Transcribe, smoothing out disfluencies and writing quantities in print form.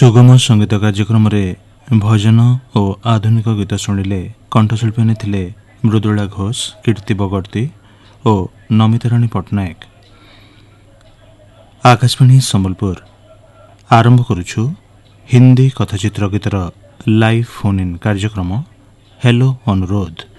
सुगम संगीत कार्यक्रम में भजन और आधुनिक गीत शुणिले कंठशिल्पी थे मृदुला घोष, कीर्ति बगर्ती और नमिताराणी पट्टनायक। आकाशवाणी संबलपुर आरंभ करुछु हिंदी कथाचित्र गीतर लाइव फोन इन कार्यक्रम हेलो अनुरोध।